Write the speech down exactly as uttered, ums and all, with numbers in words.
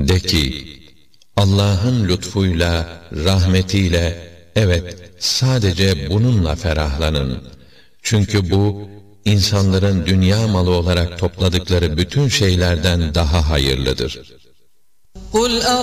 De ki, Allah'ın lütfuyla, rahmetiyle, evet, sadece bununla ferahlanın. Çünkü bu, insanların dünya malı olarak topladıkları bütün şeylerden daha hayırlıdır.